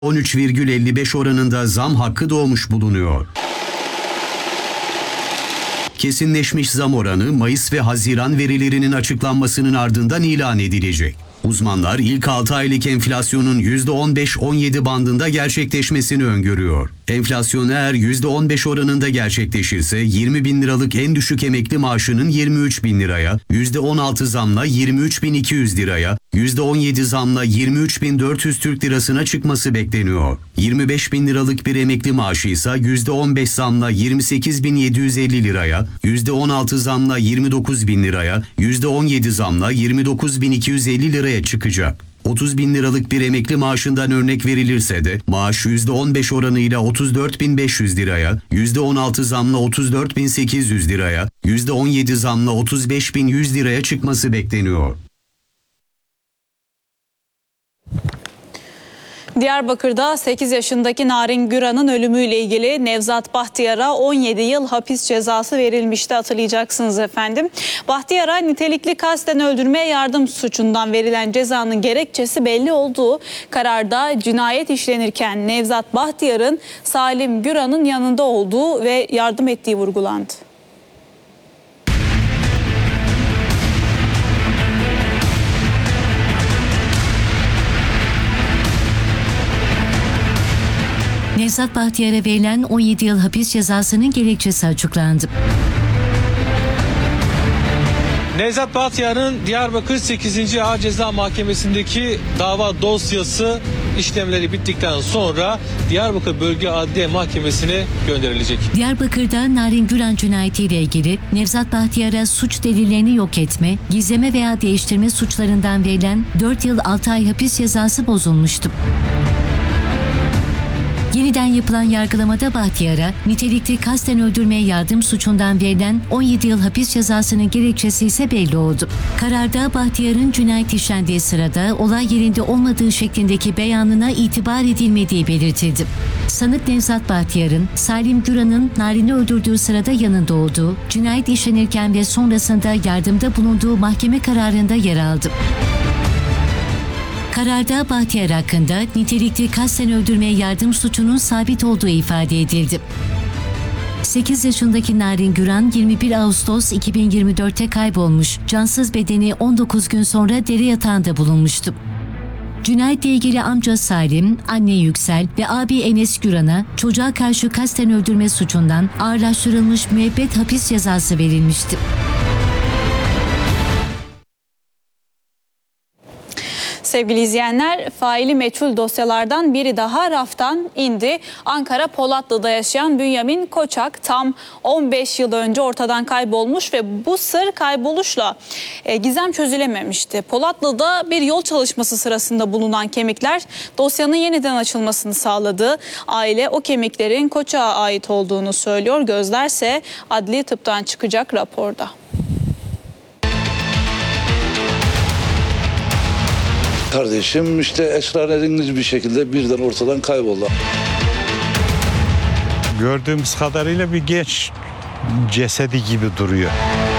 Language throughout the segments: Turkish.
%13,55 oranında zam hakkı doğmuş bulunuyor. Kesinleşmiş zam oranı Mayıs ve Haziran verilerinin açıklanmasının ardından ilan edilecek. Uzmanlar ilk 6 aylık enflasyonun %15-17 bandında gerçekleşmesini öngörüyor. Enflasyon eğer %15 oranında gerçekleşirse 20 bin liralık en düşük emekli maaşının 23 bin liraya, %16 zamla 23.200 liraya, %17 zamla 23.400 Türk lirasına çıkması bekleniyor. 25 bin liralık bir emekli maaşı ise %15 zamla 28.750 liraya, %16 zamla 29 bin liraya, %17 zamla 29.250 liraya çıkacak. 30 bin liralık bir emekli maaşından örnek verilirse de maaş %15 oranıyla 34.500 liraya, %16 zamla 34.800 liraya, %17 zamla 35.100 liraya çıkması bekleniyor. Diyarbakır'da 8 yaşındaki Narin Güran'ın ölümüyle ilgili Nevzat Bahtiyar'a 17 yıl hapis cezası verilmişti, hatırlayacaksınız efendim. Bahtiyar'a nitelikli kasten öldürmeye yardım suçundan verilen cezanın gerekçesi belli olduğu kararda cinayet işlenirken Nevzat Bahtiyar'ın Salim Güran'ın yanında olduğu ve yardım ettiği vurgulandı. Nevzat Bahtiyar'a verilen 17 yıl hapis cezasının gerekçesi açıklandı. Nevzat Bahtiyar'ın Diyarbakır 8. Ağır Ceza Mahkemesi'ndeki dava dosyası işlemleri bittikten sonra Diyarbakır Bölge Adliye Mahkemesi'ne gönderilecek. Diyarbakır'da Narin Güran cinayetiyle ilgili Nevzat Bahtiyar'a suç delillerini yok etme, gizleme veya değiştirme suçlarından verilen 4 yıl 6 ay hapis cezası bozulmuştu. Yeniden yapılan yargılamada Bahtiyar'a nitelikli kasten öldürmeye yardım suçundan verilen 17 yıl hapis cezasının gerekçesi ise belli oldu. Kararda Bahtiyar'ın cinayet işlendiği sırada olay yerinde olmadığı şeklindeki beyanına itibar edilmediği belirtildi. Sanık Nevzat Bahtiyar'ın Salim Güran'ın Narin'i öldürdüğü sırada yanında olduğu, cinayet işlenirken ve sonrasında yardımda bulunduğu mahkeme kararında yer aldı. Kararda Bahtiyar hakkında nitelikli kasten öldürmeye yardım suçunun sabit olduğu ifade edildi. 8 yaşındaki Narin Güran 21 Ağustos 2024'te kaybolmuş, cansız bedeni 19 gün sonra dere yatağında bulunmuştu. Cinayetle ilgili amca Salim, anne Yüksel ve abi Enes Güran'a çocuğa karşı kasten öldürme suçundan ağırlaştırılmış müebbet hapis cezası verilmişti. Sevgili izleyenler, faili meçhul dosyalardan biri daha raftan indi. Ankara Polatlı'da yaşayan Bünyamin Koçak tam 15 yıl önce ortadan kaybolmuş ve bu sır kayboluşla gizem çözülememişti. Polatlı'da bir yol çalışması sırasında bulunan kemikler dosyanın yeniden açılmasını sağladı. Aile o kemiklerin Koçak'a ait olduğunu söylüyor. Gözlerse adli tıptan çıkacak raporda. Kardeşim işte esrarengiz bir şekilde birden ortadan kayboldu. Gördüğümüz kadarıyla bir genç cesedi gibi duruyor.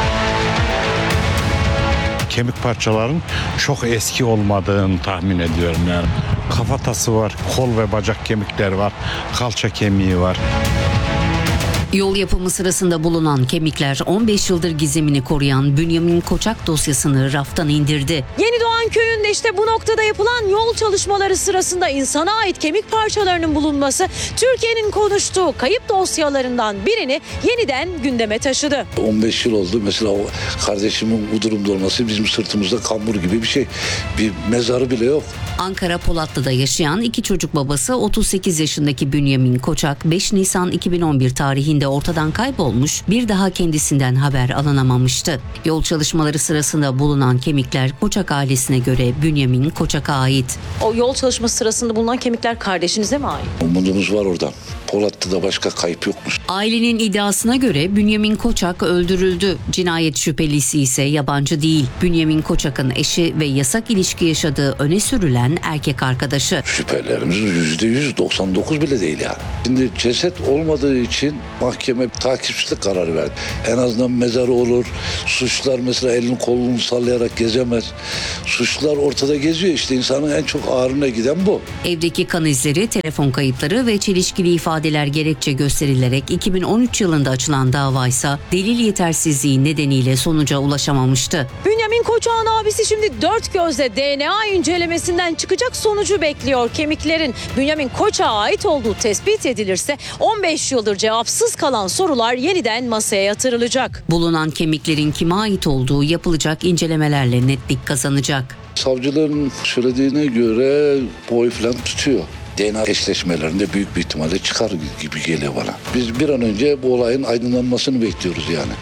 Kemik parçaların çok eski olmadığını tahmin ediyorum yani. Kafatası var, kol ve bacak kemikler var, kalça kemiği var. Yol yapımı sırasında bulunan kemikler 15 yıldır gizemini koruyan Bünyamin Koçak dosyasını raftan indirdi. Yenidoğan köyünde işte bu noktada yapılan yol çalışmaları sırasında insana ait kemik parçalarının bulunması Türkiye'nin konuştuğu kayıp dosyalarından birini yeniden gündeme taşıdı. 15 yıl oldu mesela o kardeşimin bu durumda olması bizim sırtımızda kambur gibi bir şey. Bir mezarı bile yok. Ankara Polatlı'da yaşayan 2 çocuk babası 38 yaşındaki Bünyamin Koçak 5 Nisan 2011 tarihinde ortadan kaybolmuş, bir daha kendisinden haber alınamamıştı. Yol çalışmaları sırasında bulunan kemikler Koçak ailesine göre Bünyamin Koçak'a ait. O yol çalışması sırasında bulunan kemikler kardeşinize mi ait? Umudumuz var oradan. Polatlı'da başka kayıp yokmuş. Ailenin iddiasına göre Bünyamin Koçak öldürüldü. Cinayet şüphelisi ise yabancı değil. Bünyamin Koçak'ın eşi ve yasak ilişki yaşadığı öne sürülen erkek arkadaşı. Şüphelerimiz %100, 99 bile değil yani. Şimdi ceset olmadığı için mahkeme takipsizlik kararı verdi. En azından mezarı olur. Suçlular mesela elini kolunu sallayarak gezemez. Suçlular ortada geziyor, işte insanın en çok ağrına giden bu. Evdeki kan izleri, telefon kayıtları ve çelişkili ifadeler gerekçe gösterilerek 2013 yılında açılan davaysa delil yetersizliği nedeniyle sonuca ulaşamamıştı. Bünyamin Koçak'ın abisi şimdi dört gözle DNA incelemesinden çıkacak sonucu bekliyor. Kemiklerin Bünyamin Koçak'a ait olduğu tespit edilirse 15 yıldır cevapsız kalan sorular yeniden masaya yatırılacak. Bulunan kemiklerin kime ait olduğu yapılacak incelemelerle netlik kazanacak. Savcıların söylediğine göre boy falan tutuyor. DNA eşleşmelerinde büyük bir ihtimalle çıkar gibi geliyor bana. Biz bir an önce bu olayın aydınlanmasını bekliyoruz yani.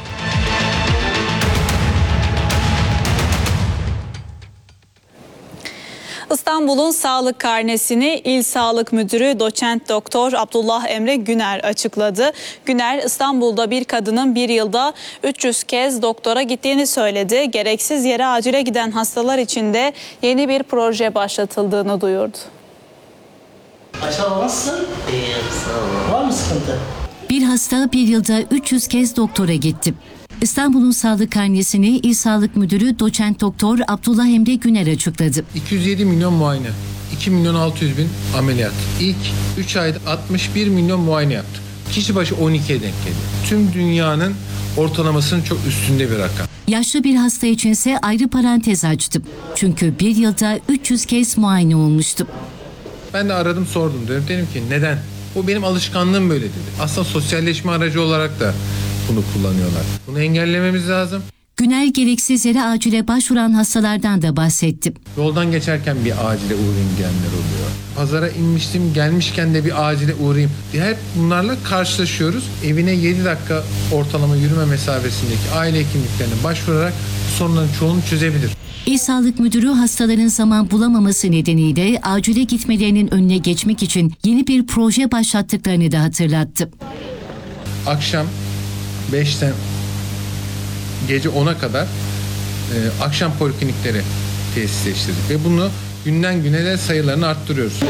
İstanbul'un sağlık karnesini İl Sağlık Müdürü Doçent Doktor Abdullah Emre Güner açıkladı. Güner, İstanbul'da bir kadının bir yılda 300 kez doktora gittiğini söyledi. Gereksiz yere acile giden hastalar için de yeni bir proje başlatıldığını duyurdu. Açamazsın. Var mı sıkıntı? Bir hasta bir yılda 300 kez doktora gitti. İstanbul'un sağlık karnesini İl Sağlık Müdürü Doçent Doktor Abdullah Emre Güner açıkladı. 207 milyon muayene, 2 milyon 600 bin ameliyat. İlk 3 ayda 61 milyon muayene yaptık. Kişi başı 12'ye denk geliyor. Tüm dünyanın ortalamasının çok üstünde bir rakam. Yaşlı bir hasta içinse ayrı parantez açtım. Çünkü bir yılda 300 kez muayene olmuştu. Ben de aradım sordum, dedim ki neden? O benim alışkanlığım böyle dedi. Aslında sosyalleşme aracı olarak da bunu kullanıyorlar. Bunu engellememiz lazım. Güner gereksiz yere acile başvuran hastalardan da bahsetti. Yoldan geçerken bir acile uğrayayım diyenler oluyor. Pazara inmiştim, gelmişken de bir acile uğrayayım. Hep bunlarla karşılaşıyoruz. Evine 7 dakika ortalama yürüme mesafesindeki aile hekimliklerine başvurarak sorunların çoğunu çözebilir. İl Sağlık Müdürü hastaların zaman bulamaması nedeniyle acile gitmelerinin önüne geçmek için yeni bir proje başlattıklarını da hatırlattı. Akşam 5'ten gece 10'a kadar akşam poliklinikleri tesisleştirdik ve bunu günden güne de sayılarını arttırıyoruz.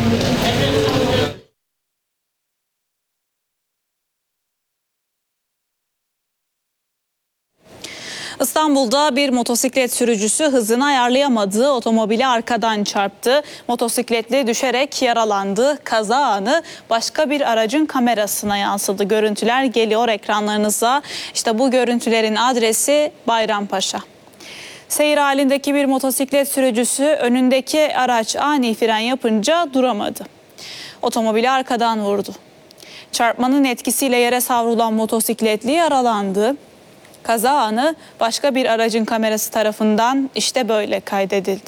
İstanbul'da bir motosiklet sürücüsü hızını ayarlayamadığı otomobili arkadan çarptı. Motosikletli düşerek yaralandı. Kaza anı başka bir aracın kamerasına yansıdı. Görüntüler geliyor ekranlarınıza. İşte bu görüntülerin adresi Bayrampaşa. Seyir halindeki bir motosiklet sürücüsü önündeki araç ani fren yapınca duramadı. Otomobili arkadan vurdu. Çarpmanın etkisiyle yere savrulan motosikletli yaralandı. Kaza anı başka bir aracın kamerası tarafından işte böyle kaydedildi.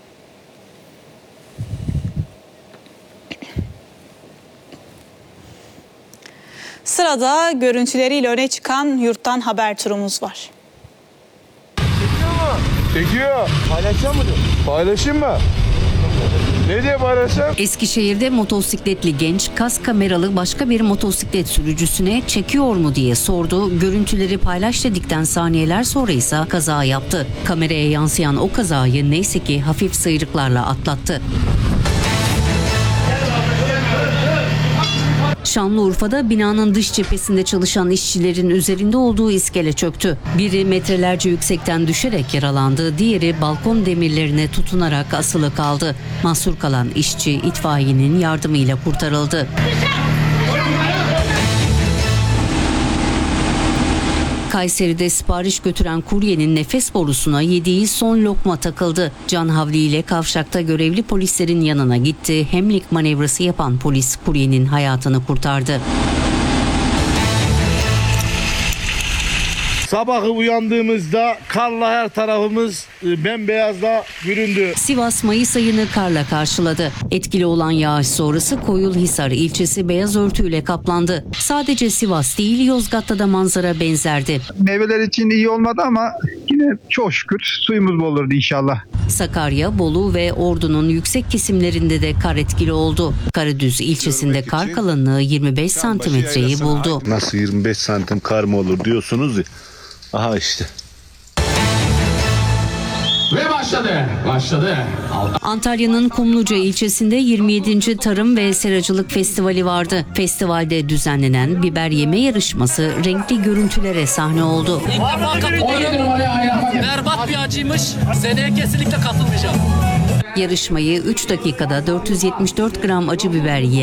Sırada görüntüleriyle öne çıkan yurttan haber turumuz var. Çekiyor. Paylaşacak mısın? Paylaşayım mı? Ne diye paylaşacağım? Eskişehir'de motosikletli genç kas kameralı başka bir motosiklet sürücüsüne çekiyor mu diye sordu. Görüntüleri paylaş dedikten saniyeler sonra ise kaza yaptı. Kameraya yansıyan o kazayı neyse ki hafif sıyrıklarla atlattı. Şanlıurfa'da binanın dış cephesinde çalışan işçilerin üzerinde olduğu iskele çöktü. Biri metrelerce yüksekten düşerek yaralandı, diğeri balkon demirlerine tutunarak asılı kaldı. Mahsur kalan işçi itfaiyenin yardımıyla kurtarıldı. Kayseri'de sipariş götüren kuryenin nefes borusuna yediği son lokma takıldı. Can havliyle kavşakta görevli polislerin yanına gitti. Hemlik manevrası yapan polis kuryenin hayatını kurtardı. Sabahı uyandığımızda karla her tarafımız bembeyazla büründü. Sivas Mayıs ayını karla karşıladı. Etkili olan yağış sonrası Koyulhisar ilçesi beyaz örtüyle kaplandı. Sadece Sivas değil, Yozgat'ta da manzara benzerdi. Meyveler için iyi olmadı ama yine çok şükür suyumuz bol olurdu inşallah. Sakarya, Bolu ve Ordu'nun yüksek kesimlerinde de kar etkili oldu. Karadüz ilçesinde kar kalınlığı 25 santimetreyi buldu. Nasıl 25 santim kar mı olur diyorsunuz ya. Aha işte. Ve Başladı. Antalya'nın Kumluca ilçesinde 27. Tarım ve Seracılık Festivali vardı. Festivalde düzenlenen biber yeme yarışması renkli görüntülere sahne oldu. Berbat bir acıymış. Seneye kesinlikle katılmayacağım. Yarışmayı 3 dakikada 474 gram acı biber yiyen